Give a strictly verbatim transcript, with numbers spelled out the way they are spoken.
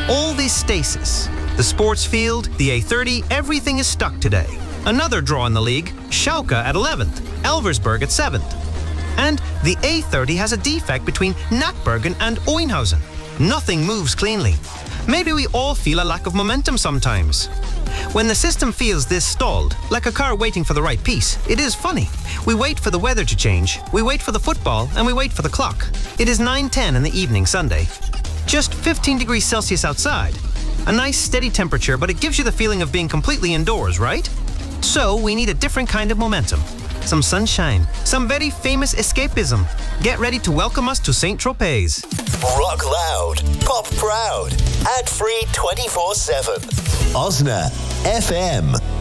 All this stasis. The sports field, the A thirty, everything is stuck today. Another draw in the league, Schalke at eleventh, Elversberg at seventh. And the A thirty has a defect between Nackbergen and Oynhausen. Nothing moves cleanly. Maybe we all feel a lack of momentum sometimes. When the system feels this stalled, like a car waiting for the right piece, it is funny. We wait for the weather to change, we wait for the football, and we wait for the clock. It is nine ten in the evening Sunday. Just fifteen degrees Celsius outside. A nice steady temperature, but it gives you the feeling of being completely indoors, right? So we need a different kind of momentum. Some sunshine, some very famous escapism. Get ready to welcome us to Saint Tropez. Rock loud, pop proud, ad-free twenty-four seven. Osna F M.